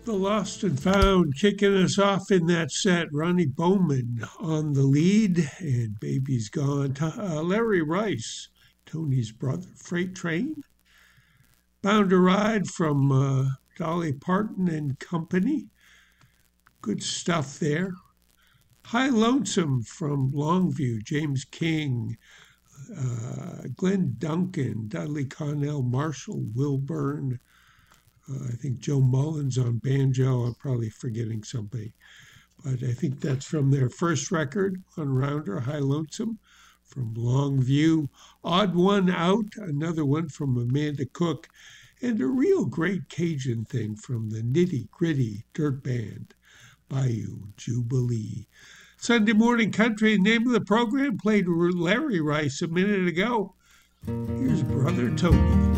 The Lost and Found kicking us off in that set. Ronnie Bowman on the lead, and Baby's Gone. Larry Rice, Tony's brother. Freight Train. Bound to Ride from Dolly Parton and Company. Good stuff there. High Lonesome from Longview, James King, Glenn Duncan, Dudley Connell, Marshall Wilburn. I think Joe Mullins on banjo. I'm probably forgetting somebody. But I think that's from their first record on Rounder, High Lonesome, from Longview. Odd One Out, another one from Amanda Cook, and a real great Cajun thing from the Nitty Gritty Dirt Band, Bayou Jubilee. Sunday Morning Country, name of the program, played Larry Rice a minute ago. Here's Brother Tony.